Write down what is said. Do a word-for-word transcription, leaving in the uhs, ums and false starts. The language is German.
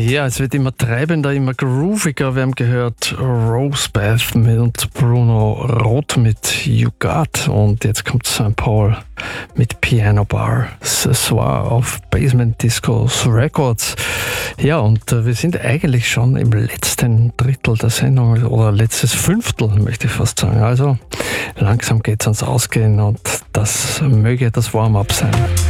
Ja, es wird immer treibender, immer grooviger. Wir haben gehört Rosebeth mit Bruno Roth mit You Got und jetzt kommt Sankt Paul mit Piano Bar. Es war auf Basement Discos Records. Ja, und äh, wir sind eigentlich schon im letzten Drittel der Sendung oder letztes Fünftel, möchte ich fast sagen. Also langsam geht's ans Ausgehen und das möge das Warm-up sein.